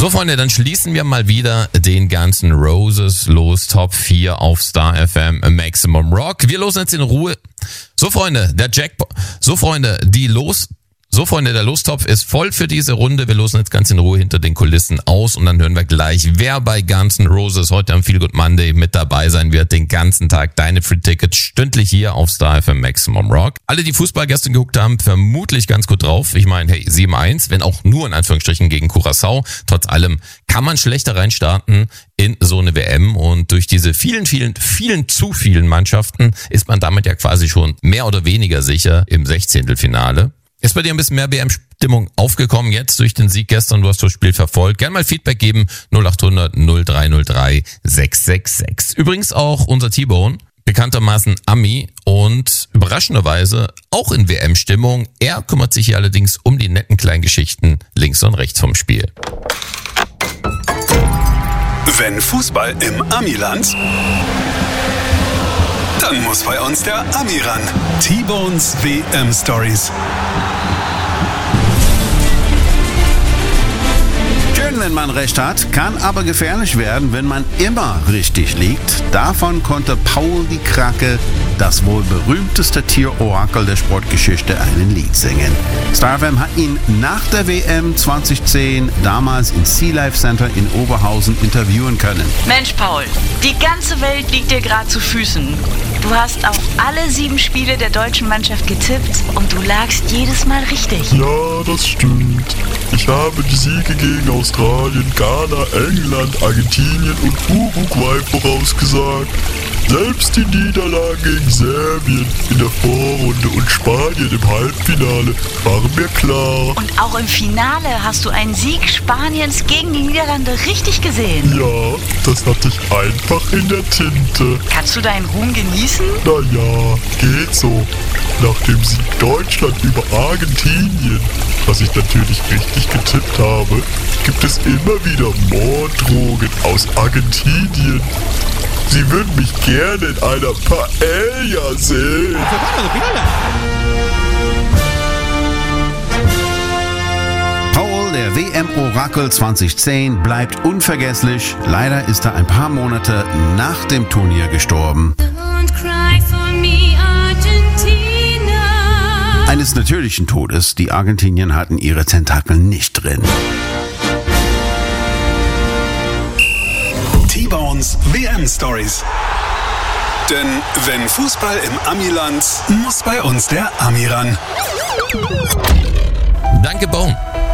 So Freunde, dann schließen wir mal wieder den ganzen Roses los, Top 4 auf Star FM Maximum Rock. Wir losen jetzt in Ruhe. So Freunde, der Lostopf ist voll für diese Runde. Wir losen jetzt ganz in Ruhe hinter den Kulissen aus und dann hören wir gleich, wer bei Guns N' Roses heute am Feel Good Monday mit dabei sein wird. Den ganzen Tag deine Free Tickets stündlich hier auf Star FM Maximum Rock. Alle, die Fußball gestern geguckt haben, vermutlich ganz gut drauf. Ich meine, hey, 7-1, wenn auch nur in Anführungsstrichen gegen Curaçao. Trotz allem kann man schlechter reinstarten in so eine WM und durch diese vielen zu vielen Mannschaften ist man damit ja quasi schon mehr oder weniger sicher im 16. Ist bei dir ein bisschen mehr WM-Stimmung aufgekommen jetzt durch den Sieg gestern? Du hast das Spiel verfolgt. Gerne mal Feedback geben. 0800 0303 666. Übrigens auch unser T-Bone, bekanntermaßen Ami und überraschenderweise auch in WM-Stimmung. Er kümmert sich hier allerdings um die netten kleinen Geschichten links und rechts vom Spiel. Wenn Fußball im Amiland, dann muss bei uns der Ami ran. T-Bones WM Stories. Schön, wenn man recht hat, kann aber gefährlich werden, wenn man immer richtig liegt. Davon konnte Paul die Krake, das wohl berühmteste Tier-Orakel der Sportgeschichte, ein Lied singen. Star FM hat ihn nach der WM 2010 damals im Sea Life Center in Oberhausen interviewen können. Mensch, Paul, die ganze Welt liegt dir gerade zu Füßen. Du hast auf alle 7 Spiele der deutschen Mannschaft getippt und du lagst jedes Mal richtig. Ja, das stimmt. Ich habe die Siege gegen Australien, Ghana, England, Argentinien und Uruguay vorausgesagt. Selbst die Niederlagen gegen Serbien in der Vorrunde und Spanien im Halbfinale waren mir klar. Und auch im Finale hast du einen Sieg Spaniens gegen die Niederlande richtig gesehen. Ja, das hatte ich einfach in der Tinte. Kannst du deinen Ruhm genießen? Naja, geht so. Nach dem Sieg Deutschland über Argentinien, was ich natürlich richtig getippt habe, gibt es immer wieder Morddrohungen aus Argentinien. Sie würden mich gerne in einer Paella sehen. Paul, der WM-Orakel 2010, bleibt unvergesslich. Leider ist er ein paar Monate nach dem Turnier gestorben. Don't cry for me, Argentina. Eines natürlichen Todes, die Argentinier hatten ihre Tentakel nicht drin. T-Bones WM Stories. Denn wenn Fußball im Amiland, muss bei uns der Ami ran. Danke, Bone.